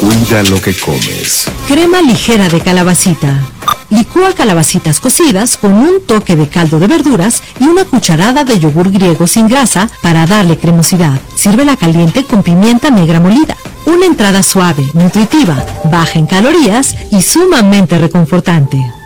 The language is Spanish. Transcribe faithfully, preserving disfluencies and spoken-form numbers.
Cuida lo que comes. Crema ligera de calabacita. Licúa calabacitas cocidas con un toque de caldo de verduras y una cucharada de yogur griego sin grasa para darle cremosidad. Sírvela caliente con pimienta negra molida. Una entrada suave, nutritiva, baja en calorías y sumamente reconfortante.